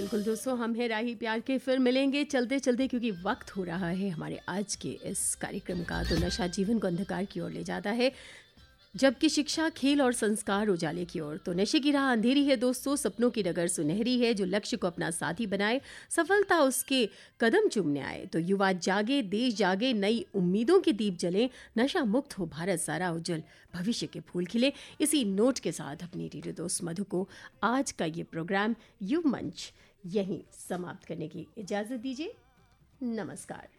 बिल्कुल दोस्तों, हम हैं राही प्यार के, फिर मिलेंगे चलते चलते, क्योंकि वक्त हो रहा है हमारे आज के इस कार्यक्रम का। तो नशा जीवन को अंधकार की ओर ले जाता है, जबकि शिक्षा, खेल और संस्कार उजाले की ओर। तो नशे की राह अंधेरी है दोस्तों, सपनों की डगर सुनहरी है। जो लक्ष्य को अपना साथी बनाए, सफलता उसके कदम चूमने आए। तो युवा जागे, देश जागे, नई उम्मीदों के दीप जले, नशा मुक्त हो भारत सारा उज्जवल, भविष्य के फूल खिले। इसी नोट के साथ अपनी रेडियो दोस्त मधु को आज का ये प्रोग्राम युव मंच यहीं समाप्त करने की इजाजत दीजिए। नमस्कार।